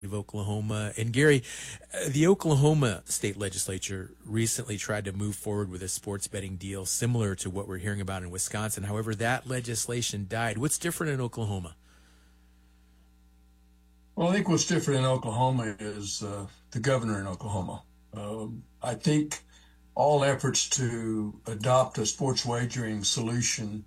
of Oklahoma. And Gary, the Oklahoma state legislature recently tried to move forward with a sports betting deal similar to what we're hearing about in Wisconsin. However, that legislation died. What's different in Oklahoma? Well, I think what's different in Oklahoma is the governor in Oklahoma. I think all efforts to adopt a sports wagering solution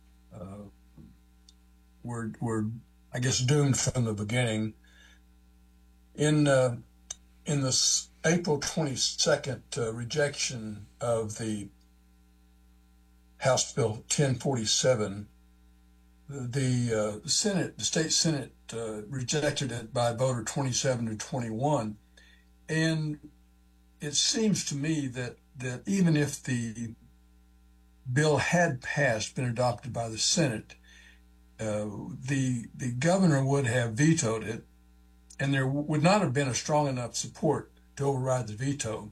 were, I guess, doomed from the beginning. In this April 22nd rejection of the House Bill 1047, the state Senate rejected it by a vote of 27 to 21. And it seems to me that even if the bill had passed, been adopted by the Senate, the governor would have vetoed it, and there would not have been a strong enough support to override the veto.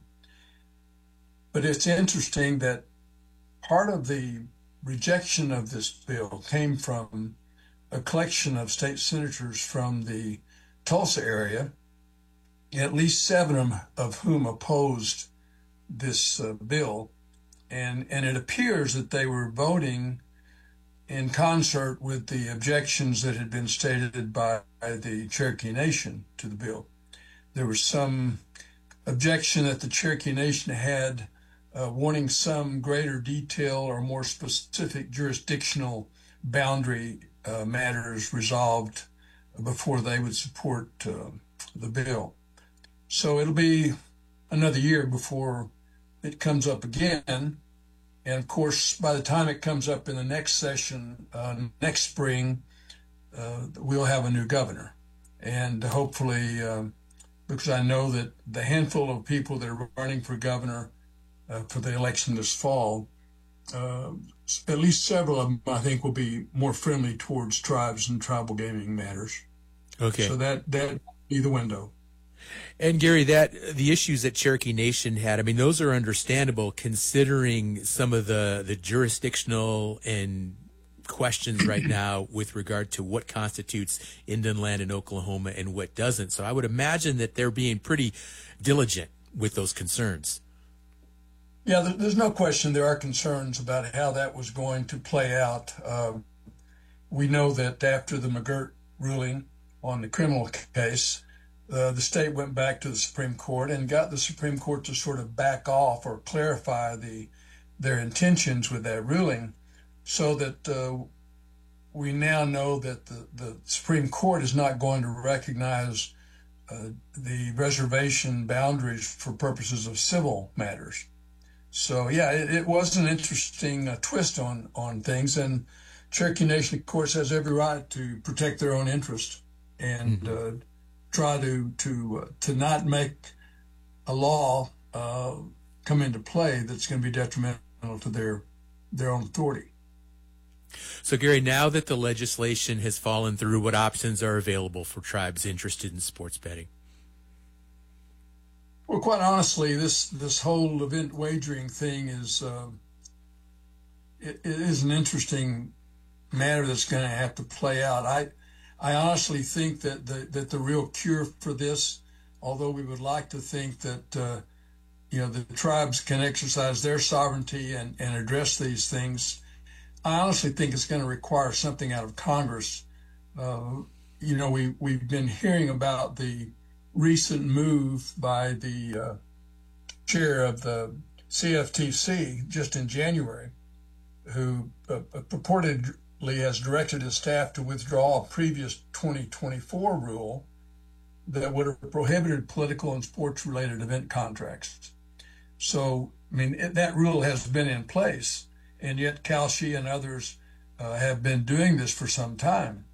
But it's interesting that part of the rejection of this bill came from a collection of state senators from the Tulsa area, at least 7 of whom opposed this bill. And it appears that they were voting in concert with the objections that had been stated by the Cherokee Nation to the bill. There was some objection that the Cherokee Nation had wanting some greater detail or more specific jurisdictional boundary matters resolved before they would support the bill. So it'll be another year before it comes up again. And of course, by the time it comes up in the next session, next spring, we'll have a new governor. And hopefully, because I know that the handful of people that are running for governor for the election this fall, at least several of them, I think, will be more friendly towards tribes and tribal gaming matters. Okay. So that be the window. And Gary, that the issues that Cherokee Nation had, I mean, those are understandable considering some of the jurisdictional and questions right now with regard to what constitutes Indian land in Oklahoma and what doesn't. So I would imagine that they're being pretty diligent with those concerns. Yeah, there's no question there are concerns about how that was going to play out. We know that after the McGirt ruling on the criminal case, the state went back to the Supreme Court and got the Supreme Court to sort of back off or clarify their intentions with that ruling, so that we now know that the Supreme Court is not going to recognize the reservation boundaries for purposes of civil matters. So yeah, it was an interesting twist on things, and Cherokee Nation, of course, has every right to protect their own interest and try to not make a law come into play that's going to be detrimental to their own authority. So, Gary, now that the legislation has fallen through, what options are available for tribes interested in sports betting? Well, quite honestly, this whole event wagering thing is it is an interesting matter that's going to have to play out. I honestly think that the real cure for this, although we would like to think that the tribes can exercise their sovereignty and address these things, I honestly think it's going to require something out of Congress. We've been hearing about the recent move by the chair of the CFTC just in January, who purportedly has directed his staff to withdraw a previous 2024 rule that would have prohibited political and sports-related event contracts. So, I mean, that rule has been in place, and yet Kalshi and others have been doing this for some time.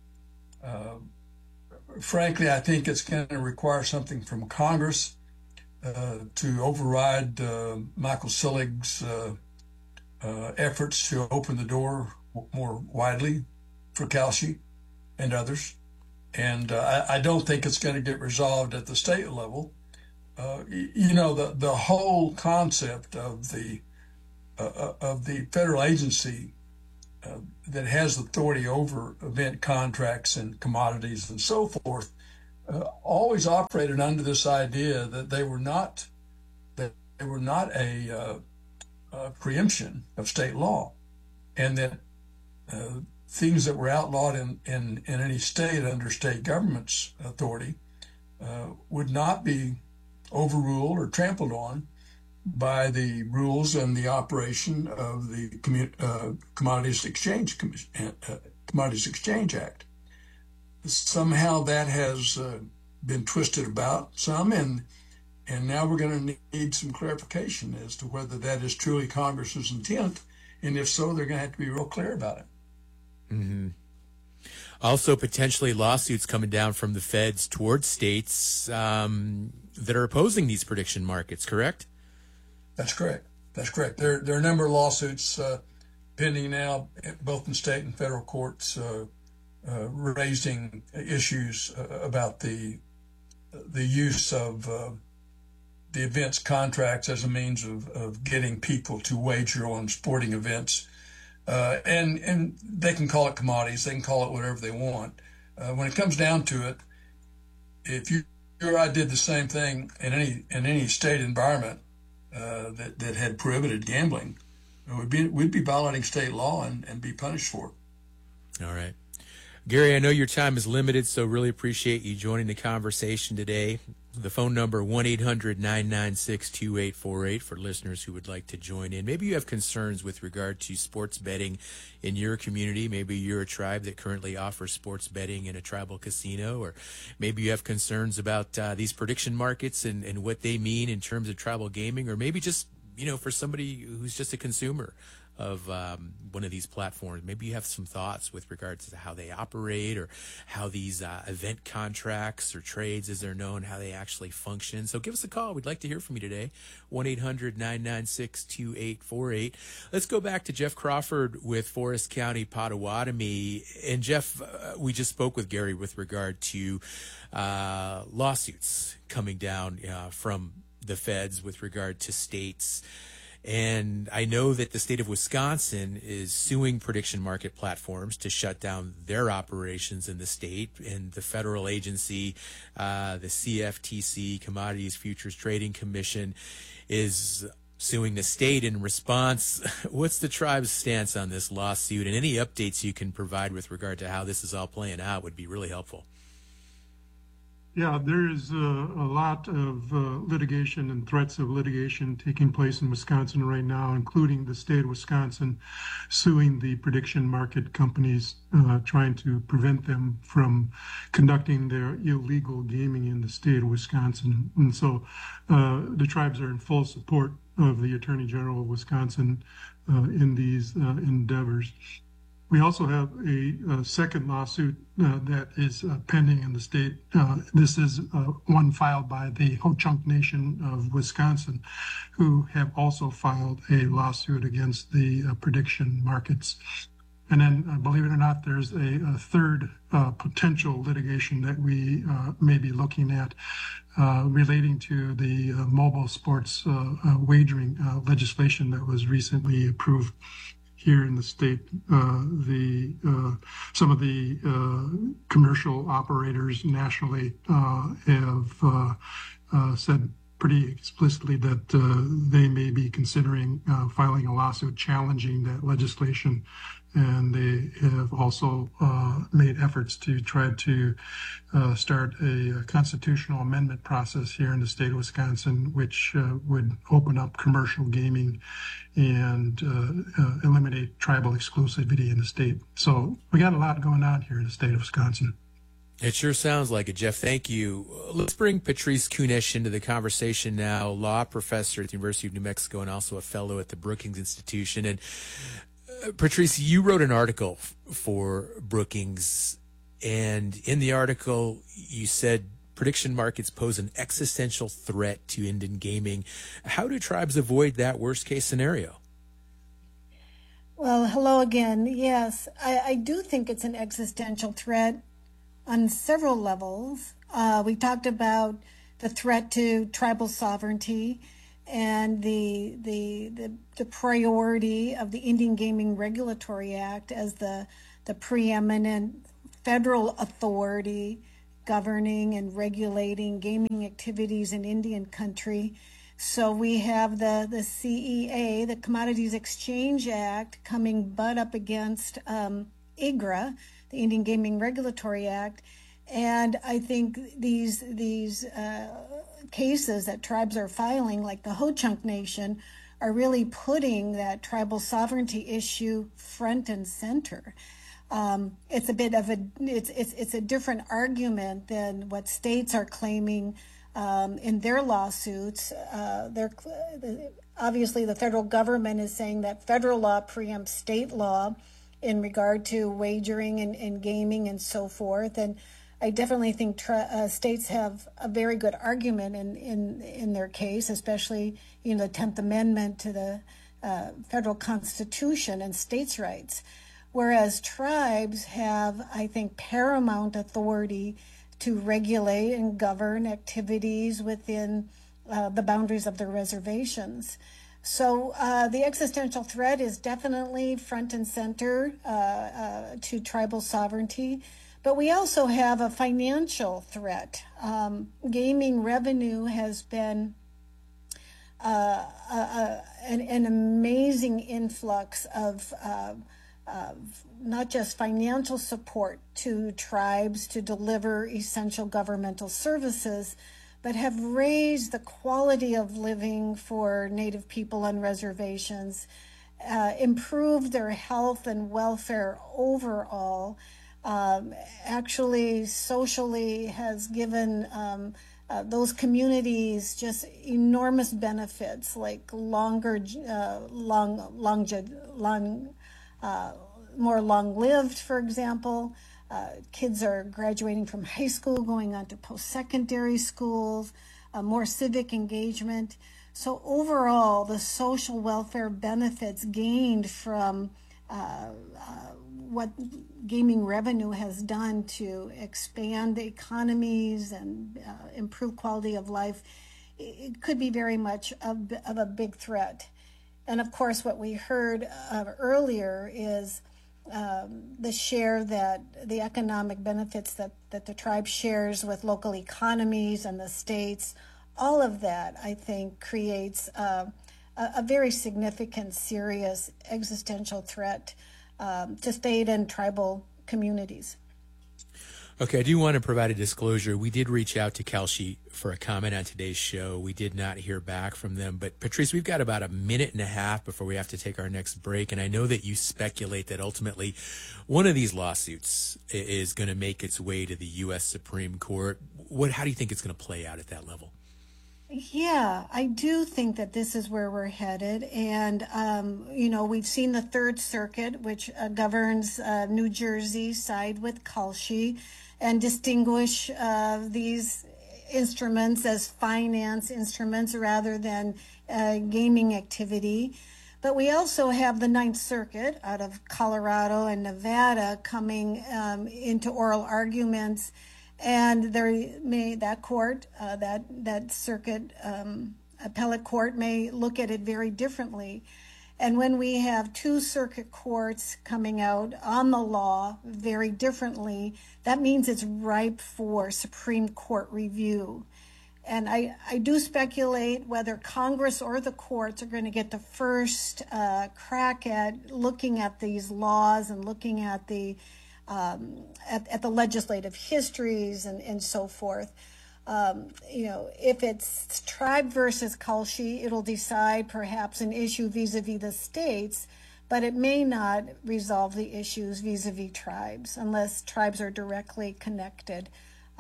Frankly, I think it's going to require something from Congress to override Michael Sillig's efforts to open the door more widely for Kalshi and others. And I don't think it's going to get resolved at the state level. The whole concept of the federal agency that has authority over event contracts and commodities and so forth always operated under this idea that they were not a preemption of state law, and that things that were outlawed in any state under state government's authority would not be overruled or trampled on by the rules and the operation of the Commodities Exchange Act. Somehow that has been twisted about some, and now we're going to need some clarification as to whether that is truly Congress's intent, and if so, they're going to have to be real clear about it. Mm-hmm. Also, potentially lawsuits coming down from the feds towards states that are opposing these prediction markets, correct? That's correct. That's correct. There are a number of lawsuits pending now, both in state and federal courts, raising issues about the use of the events contracts as a means of getting people to wager on sporting events. And they can call it commodities, they can call it whatever they want. When it comes down to it, if you or I did the same thing in any state environment that had prohibited gambling, we'd be violating state law and be punished for it. All right. Gary, I know your time is limited, so really appreciate you joining the conversation today. The phone number, 1-800-996-2848 for listeners who would like to join in. Maybe you have concerns with regard to sports betting in your community. Maybe you're a tribe that currently offers sports betting in a tribal casino, or maybe you have concerns about these prediction markets and what they mean in terms of tribal gaming, or maybe just, for somebody who's just a consumer of one of these platforms. Maybe you have some thoughts with regards to how they operate, or how these event contracts or trades, as they're known, how they actually function. So give us a call. We'd like to hear from you today. 1-800-996-2848. Let's go back to Jeff Crawford with Forest County Potawatomi. And Jeff, we just spoke with Gary with regard to lawsuits coming down from the feds with regard to states. And I know that the state of Wisconsin is suing prediction market platforms to shut down their operations in the state. And the federal agency, the CFTC, Commodities Futures Trading Commission, is suing the state in response. What's the tribe's stance on this lawsuit? And any updates you can provide with regard to how this is all playing out would be really helpful. Yeah, there is a lot of litigation and threats of litigation taking place in Wisconsin right now, including the state of Wisconsin suing the prediction market companies, trying to prevent them from conducting their illegal gaming in the state of Wisconsin. And so the tribes are in full support of the Attorney General of Wisconsin in ththese endeavors. We also have a second lawsuit that is pending in the state. This is one filed by the Ho-Chunk Nation of Wisconsin, who have also filed a lawsuit against the prediction markets. And then, believe it or not, there's a third potential litigation that we may be looking at relating to the mobile sports wagering legislation that was recently approved here in the state. Some of the commercial operators nationally have said pretty explicitly that they may be considering filing a lawsuit challenging that legislation. And they have also made efforts to try to start a constitutional amendment process here in the state of Wisconsin, which would open up commercial gaming and eliminate tribal exclusivity in the state. So we got a lot going on here in the state of Wisconsin. It sure sounds like it, Jeff. Thank you. Let's bring Patrice Kunesh into the conversation now, law professor at the University of New Mexico and also a fellow at the Brookings Institution. And Patrice, you wrote an article for Brookings, and in the article you said prediction markets pose an existential threat to Indian gaming. How do tribes avoid that worst-case scenario? Well, hello again. Yes, I do think it's an existential threat on several levels. We talked about the threat to tribal sovereignty and the priority of the Indian Gaming Regulatory Act as the preeminent federal authority governing and regulating gaming activities in Indian country. So we have the CEA, the Commodities Exchange Act, coming butt up against IGRA, the Indian Gaming Regulatory Act. And I think these cases that tribes are filing, like the Ho-Chunk Nation, are really putting that tribal sovereignty issue front and center. It's a bit of it's a different argument than what states are claiming in their lawsuits. Obviously, the federal government is saying that federal law preempts state law in regard to wagering and gaming and so forth. And I definitely think states have a very good argument in their case, especially the 10th Amendment to the federal Constitution and states' rights. Whereas tribes have, I think, paramount authority to regulate and govern activities within the boundaries of their reservations. So the existential threat is definitely front and center to tribal sovereignty. But we also have a financial threat. Gaming revenue has been an amazing influx of not just financial support to tribes to deliver essential governmental services, but have raised the quality of living for Native people on reservations, improved their health and welfare overall, actually socially has given those communities just enormous benefits, like more long-lived, for example. Kids are graduating from high school, going on to post-secondary schools, more civic engagement. So overall, the social welfare benefits gained from what gaming revenue has done to expand economies and improve quality of life, it could be very much of a big threat. And of course, what we heard earlier is the share that the economic benefits that the tribe shares with local economies and the states. All of that, I think, creates a very significant, serious existential threat to state and tribal communities. Okay, I do want to provide a disclosure. We did reach out to Kalshi for a comment on today's show. We did not hear back from them. But Patrice, we've got about a minute and a half before we have to take our next break. And I know that you speculate that ultimately one of these lawsuits is going to make its way to the U.S. Supreme Court. How do you think it's going to play out at that level? Yeah, I do think that this is where we're headed. And, we've seen the Third Circuit, which governs New Jersey, side with Kalshi and distinguish these instruments as finance instruments rather than gaming activity. But we also have the Ninth Circuit out of Colorado and Nevada coming into oral arguments. And that circuit appellate court may look at it very differently. And when we have two circuit courts coming out on the law very differently, that means it's ripe for Supreme Court review. And I do speculate whether Congress or the courts are going to get the first crack at looking at these laws and looking at the legislative histories and so forth. If it's tribe versus Kalshi, it'll decide perhaps an issue vis-a-vis the states, but it may not resolve the issues vis-a-vis tribes unless tribes are directly connected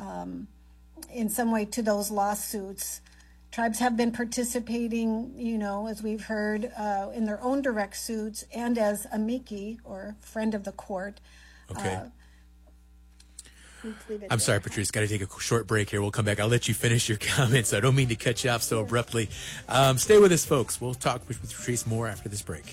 in some way to those lawsuits. Tribes have been participating, as we've heard, in their own direct suits and as amici or friend of the court. Okay. I'm sorry, Patrice, got to take a short break here. We'll come back. I'll let you finish your comments. I don't mean to cut you off so abruptly. Stay with us, folks. We'll talk with Patrice more after this break.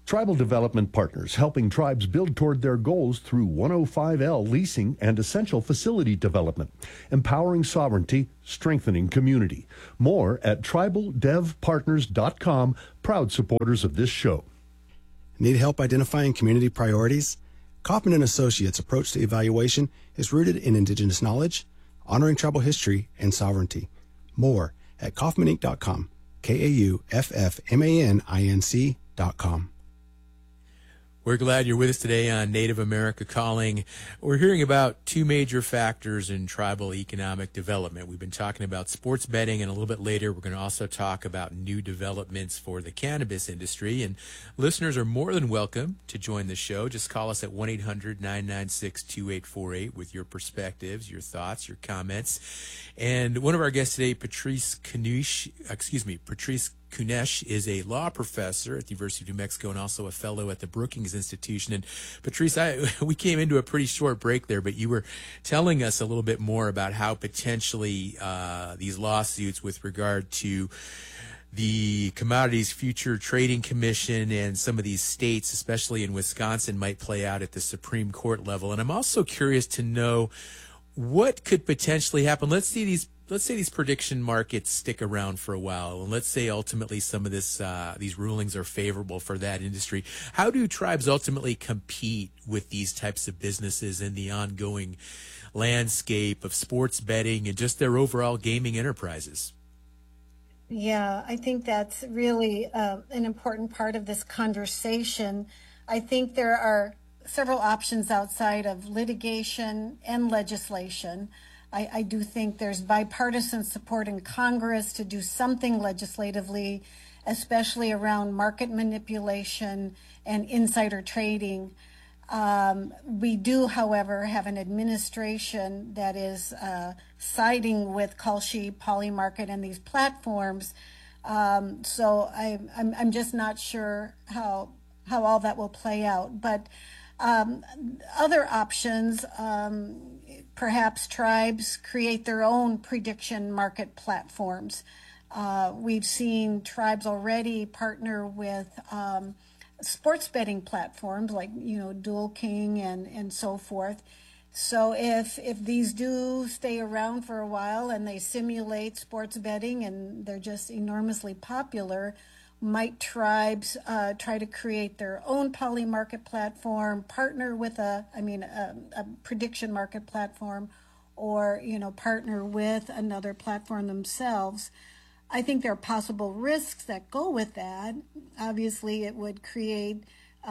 Tribal Development Partners, helping tribes build toward their goals through 105L leasing and essential facility development, empowering sovereignty, strengthening community. More at tribaldevpartners.com, proud supporters of this show. Need help identifying community priorities? Kaufman and Associates' approach to evaluation is rooted in Indigenous knowledge, honoring tribal history, and sovereignty. More at kaufmaninc.com, KAUFFMANINC.com. We're glad you're with us today on Native America Calling. We're hearing about two major factors in tribal economic development. We've been talking about sports betting, and a little bit later we're going to also talk about new developments for the cannabis industry. And listeners are more than welcome to join the show. Just call us at 1-800-996-2848 with your perspectives, your thoughts, your comments. And one of our guests today, Patrice Kunesh, is a law professor at the University of New Mexico and also a fellow at the Brookings Institution. And Patrice, we came into a pretty short break there, but you were telling us a little bit more about how potentially these lawsuits with regard to the Commodities Future Trading Commission and some of these states, especially in Wisconsin, might play out at the Supreme Court level. And I'm also curious to know what could potentially happen. Let's say these prediction markets stick around for a while, and let's say ultimately some of these rulings are favorable for that industry. How do tribes ultimately compete with these types of businesses in the ongoing landscape of sports betting and just their overall gaming enterprises? Yeah, I think that's really an important part of this conversation. I think there are several options outside of litigation and legislation. I do think there's bipartisan support in Congress to do something legislatively, especially around market manipulation and insider trading. We do, however, have an administration that is siding with Kalshi, Polymarket, and these platforms. So I'm just not sure how all that will play out. But other options, perhaps tribes create their own prediction market platforms. We've seen tribes already partner with sports betting platforms like, Dual King and so forth. So if these do stay around for a while and they simulate sports betting and they're just enormously popular, might tribes try to create their own poly market platform, partner with a prediction market platform, or partner with another platform themselves? I think there are possible risks that go with that. Obviously, it would create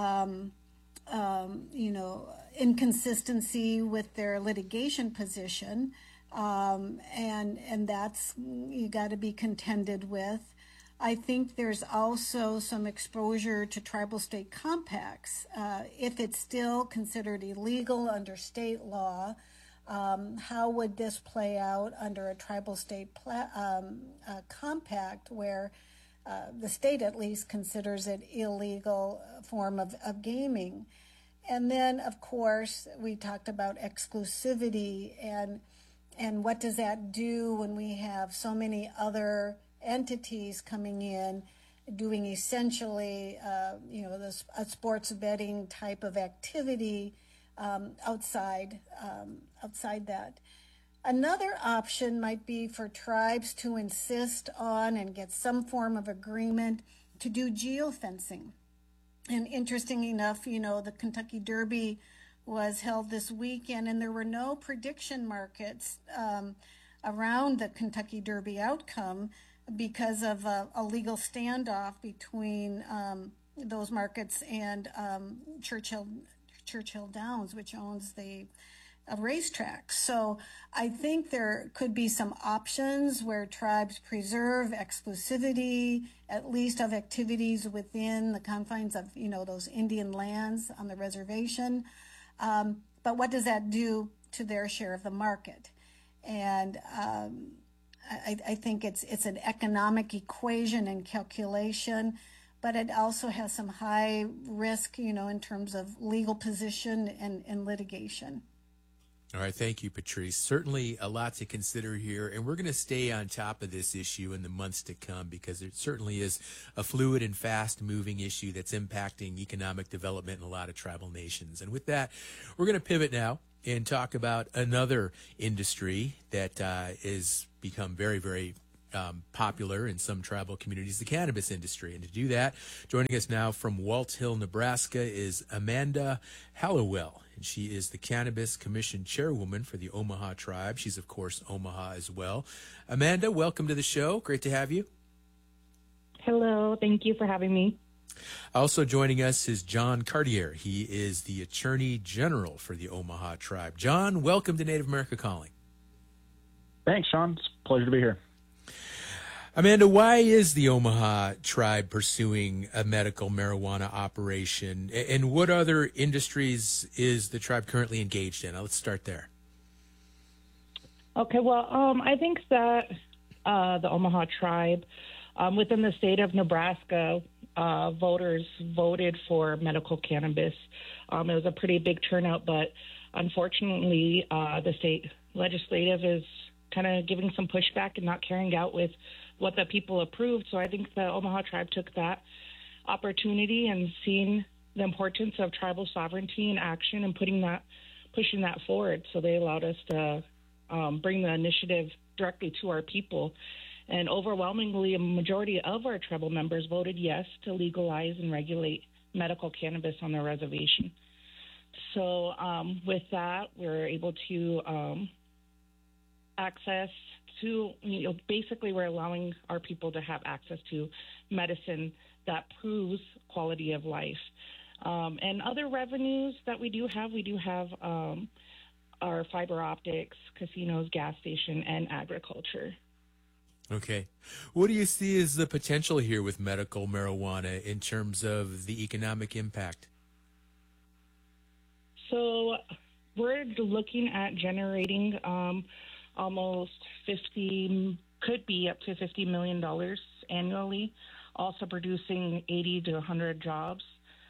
inconsistency with their litigation position, and that's you got to be contended with. I think there's also some exposure to tribal state compacts. If it's still considered illegal under state law, how would this play out under a tribal state compact where the state at least considers it illegal form of gaming? And then, of course, we talked about exclusivity and what does that do when we have so many other entities coming in doing essentially, a sports betting type of activity outside that. Another option might be for tribes to insist on and get some form of agreement to do geofencing. And interesting enough, the Kentucky Derby was held this weekend, and there were no prediction markets around the Kentucky Derby outcome because of a legal standoff between those markets and Churchill Downs, which owns the racetrack. So I think there could be some options where tribes preserve exclusivity, at least of activities within the confines of, those Indian lands on the reservation. But what does that do to their share of the market? And I think it's an economic equation and calculation, but it also has some high risk, in terms of legal position and litigation. All right, thank you, Patrice. Certainly a lot to consider here, and we're going to stay on top of this issue in the months to come because it certainly is a fluid and fast-moving issue that's impacting economic development in a lot of tribal nations. And with that, we're going to pivot now and talk about another industry that is become very, very popular in some tribal communities, the cannabis industry. And to do that, joining us now from Waltz Hill, Nebraska is Amanda Hallowell. And she is the Cannabis Commission Chairwoman for the Omaha Tribe. She's, of course, Omaha as well. Amanda, welcome to the show. Great to have you. Hello. Thank you for having me. Also joining us is John Cartier. He is the Attorney General for the Omaha Tribe. John, welcome to Native America Calling. Thanks, Sean. It's a pleasure to be here. Amanda, why is the Omaha Tribe pursuing a medical marijuana operation? And what other industries is the tribe currently engaged in? Let's start there. Okay, well, I think that the Omaha Tribe, within the state of Nebraska, voters voted for medical cannabis. It was a pretty big turnout, but unfortunately, the state legislative is kind of giving some pushback and not carrying out with what the people approved. So I think the Omaha Tribe took that opportunity and seeing the importance of tribal sovereignty in action and pushing that forward. So they allowed us to bring the initiative directly to our people. And overwhelmingly, a majority of our tribal members voted yes to legalize and regulate medical cannabis on their reservation. So with that, we're able to access to, basically we're allowing our people to have access to medicine that proves quality of life. And other revenues that we do have our fiber optics, casinos, gas station, and agriculture. Okay. What do you see as the potential here with medical marijuana in terms of the economic impact? So we're looking at generating almost could be up to $50 million annually, also producing 80 to 100 jobs.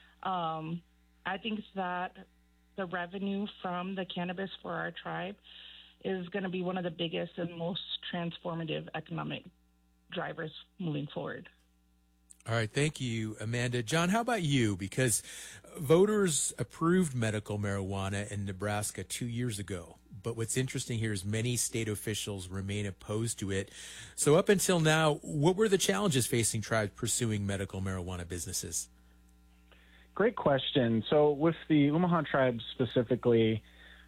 I think that the revenue from the cannabis for our tribe is going to be one of the biggest and most transformative economic drivers moving forward. All right. Thank you, Amanda. John, how about you? Because voters approved medical marijuana in Nebraska 2 years ago. But what's interesting here is many state officials remain opposed to it. So up until now, what were the challenges facing tribes pursuing medical marijuana businesses? Great question. So with the Omaha Tribe specifically,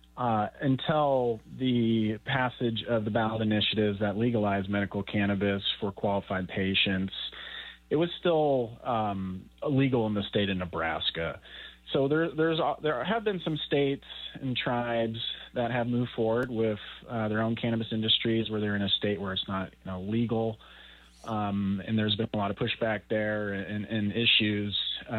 until the passage of the ballot initiatives that legalize medical cannabis for qualified patients, it was still illegal in the state of Nebraska. So there have been some states and tribes that have moved forward with their own cannabis industries where they're in a state where it's not legal, and there's been a lot of pushback there and issues.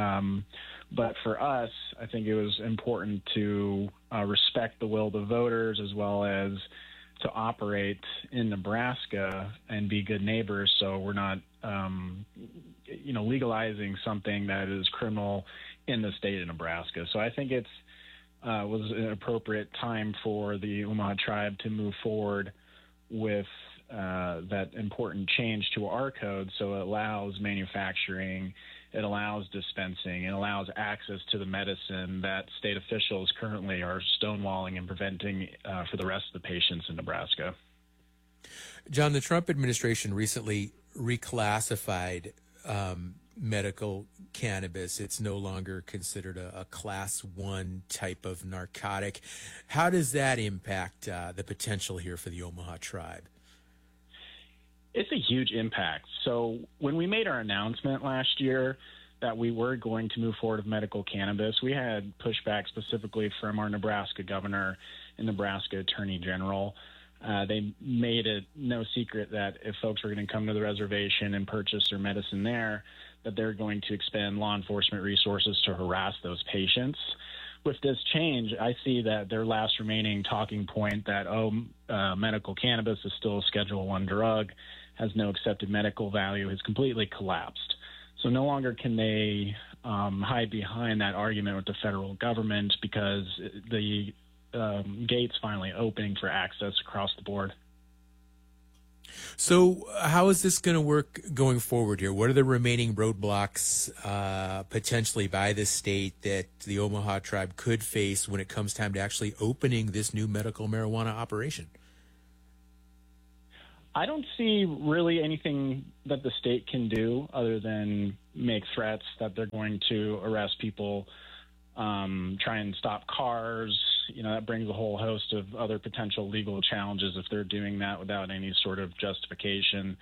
But for us, I think it was important to respect the will of the voters as well as to operate in Nebraska and be good neighbors. So we're not, legalizing something that is criminal in the state of Nebraska. So I think it's was an appropriate time for the Omaha Tribe to move forward with that important change to our code. So it allows manufacturing, it allows dispensing, it allows access to the medicine that state officials currently are stonewalling and preventing for the rest of the patients in Nebraska. John, the Trump administration recently reclassified medical cannabis. It's no longer considered a class 1 type of narcotic. How does that impact the potential here for the Omaha Tribe? It's a huge impact. So when we made our announcement last year that we were going to move forward with medical cannabis, we had pushback specifically from our Nebraska governor and Nebraska attorney general. They made it no secret that if folks were going to come to the reservation and purchase their medicine there, that they're going to expend law enforcement resources to harass those patients. With this change, I see that their last remaining talking point that, medical cannabis is still a Schedule I drug, has no accepted medical value, has completely collapsed. So no longer can they hide behind that argument with the federal government because the gates finally opening for access across the board. So how is this going to work going forward here? What are the remaining roadblocks potentially by the state that the Omaha tribe could face when it comes time to actually opening this new medical marijuana operation? I don't see really anything that the state can do other than make threats that they're going to arrest people, try and stop cars. That brings a whole host of other potential legal challenges if they're doing that without any sort of justification.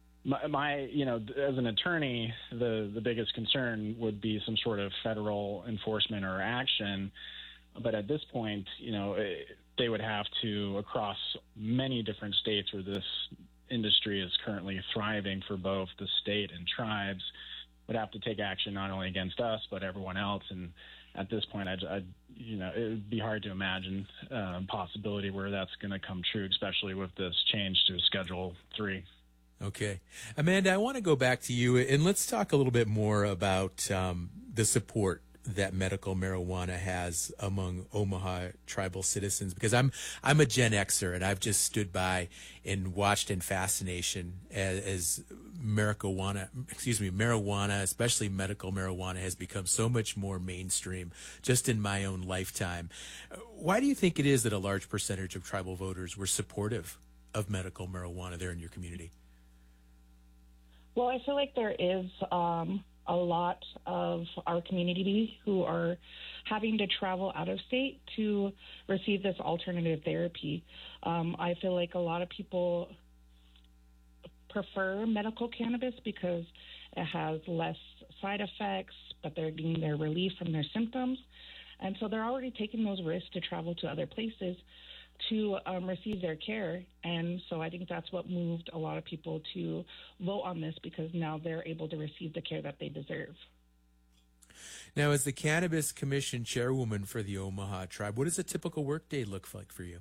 As an attorney, the biggest concern would be some sort of federal enforcement or action. But at this point, they would have to, across many different states where this industry is currently thriving for both the state and tribes, would have to take action not only against us but everyone else. And at this point, it would be hard to imagine a possibility where that's going to come true, especially with this change to Schedule 3. Okay. Amanda, I want to go back to you, and let's talk a little bit more about the support that medical marijuana has among Omaha tribal citizens, because I'm a Gen Xer, and I've just stood by and watched in fascination as marijuana, especially medical marijuana, has become so much more mainstream just in my own lifetime. Why do you think it is that a large percentage of tribal voters were supportive of medical marijuana there in your community? Well, I feel like there is a lot of our community who are having to travel out of state to receive this alternative therapy. I feel like a lot of people prefer medical cannabis because it has less side effects, but they're getting their relief from their symptoms. And so they're already taking those risks to travel to other places to receive their care. And so I think that's what moved a lot of people to vote on this, because now they're able to receive the care that they deserve. Now, as the Cannabis Commission chairwoman for the Omaha tribe, what does a typical workday look like for you?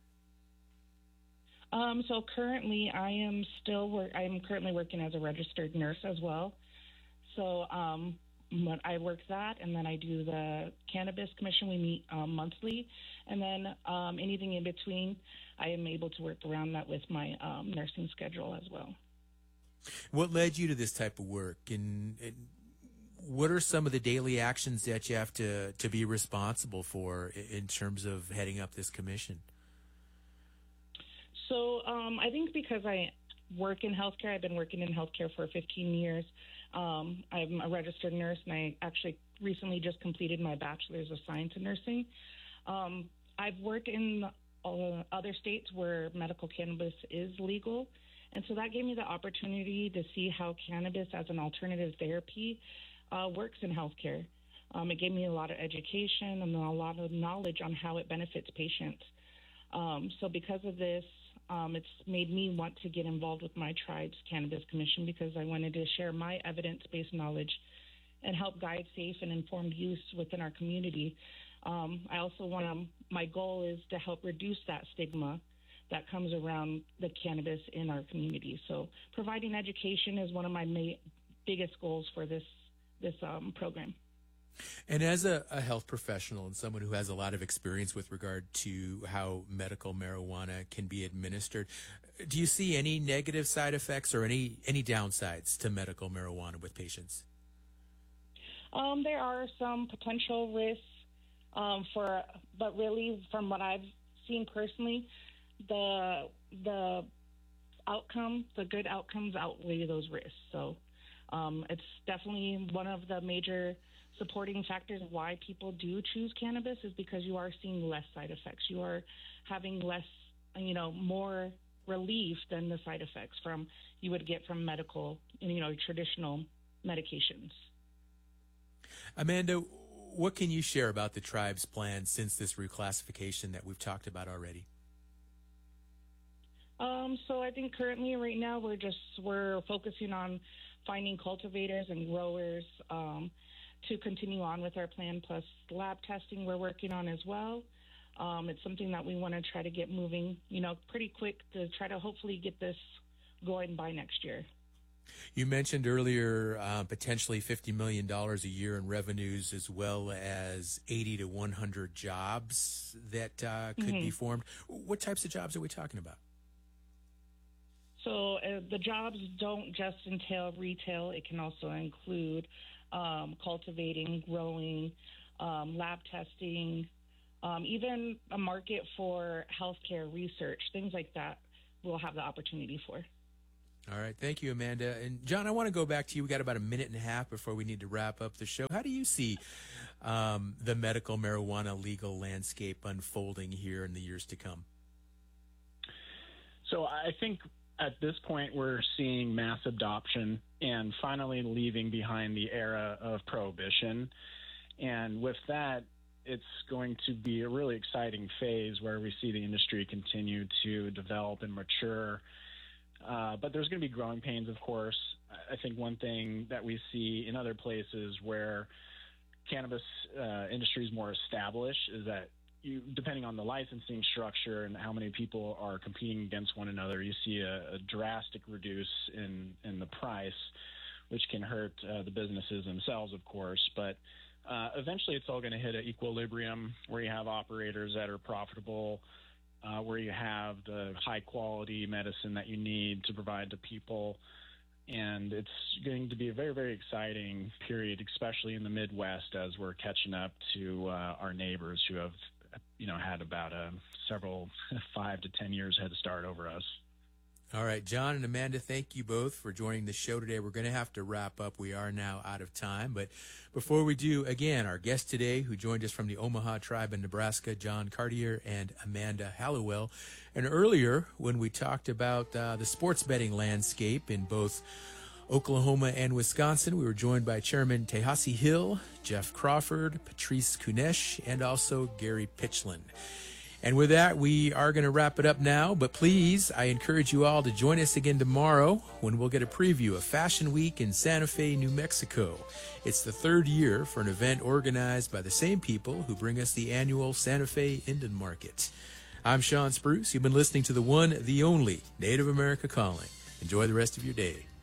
So currently I am currently working as a registered nurse as well. So I work that, and then I do the Cannabis Commission. We meet monthly, and then anything in between, I am able to work around that with my nursing schedule as well. What led you to this type of work, and what are some of the daily actions that you have to be responsible for in terms of heading up this commission? So I think because I work in healthcare, I've been working in healthcare for 15 years. I'm a registered nurse, and I actually recently just completed my bachelor's of science in nursing. I've worked in other states where medical cannabis is legal, and so that gave me the opportunity to see how cannabis as an alternative therapy works in healthcare. It gave me a lot of education and a lot of knowledge on how it benefits patients. So because of this, it's made me want to get involved with my tribe's Cannabis Commission, because I wanted to share my evidence-based knowledge and help guide safe and informed use within our community. I also my goal is to help reduce that stigma that comes around the cannabis in our community. So providing education is one of my biggest goals for this program. And as a health professional and someone who has a lot of experience with regard to how medical marijuana can be administered, do you see any negative side effects or any downsides to medical marijuana with patients? There are some potential risks, but really from what I've seen personally, the good outcomes outweigh those risks. So it's definitely one of the major supporting factors of why people do choose cannabis, is because you are seeing less side effects. You are having less, more relief than the side effects you would get from medical, traditional medications. Amanda, what can you share about the tribe's plans since this reclassification that we've talked about already? So I think currently right now we're focusing on finding cultivators and growers to continue on with our plan, plus lab testing we're working on as well. It's something that we want to try to get moving, pretty quick to try to hopefully get this going by next year. You mentioned earlier potentially $50 million a year in revenues, as well as 80 to 100 jobs that could be formed. What types of jobs are we talking about? So the jobs don't just entail retail. It can also include cultivating, growing, lab testing, even a market for healthcare research, things like that we'll have the opportunity for. All right. Thank you, Amanda. And John, I want to go back to you. We got about a minute and a half before we need to wrap up the show. How do you see the medical marijuana legal landscape unfolding here in the years to come? So I think at this point we're seeing mass adoption and finally leaving behind the era of prohibition. And with that, it's going to be a really exciting phase where we see the industry continue to develop and mature. But there's going to be growing pains, of course. I think one thing that we see in other places where cannabis industry is more established is that depending on the licensing structure and how many people are competing against one another, you see a drastic reduce in the price, which can hurt the businesses themselves, of course. But eventually it's all going to hit an equilibrium where you have operators that are profitable, where you have the high-quality medicine that you need to provide to people. And it's going to be a very, very exciting period, especially in the Midwest, as we're catching up to our neighbors who have, had about several 5 to 10 years head start over us. All right, John and Amanda, thank you both for joining the show today. We're going to have to wrap up. We are now out of time. But before we do, again, our guests today who joined us from the Omaha Tribe in Nebraska, John Cartier and Amanda Hallowell. And earlier, when we talked about the sports betting landscape in both Oklahoma and Wisconsin, we were joined by Chairman Tehasi Hill, Jeff Crawford, Patrice Kunesh, and also Gary Pitchlin. And with that, we are going to wrap it up now. But please, I encourage you all to join us again tomorrow when we'll get a preview of Fashion Week in Santa Fe, New Mexico. It's the third year for an event organized by the same people who bring us the annual Santa Fe Indian Market. I'm Sean Spruce. You've been listening to the one, the only Native America Calling. Enjoy the rest of your day.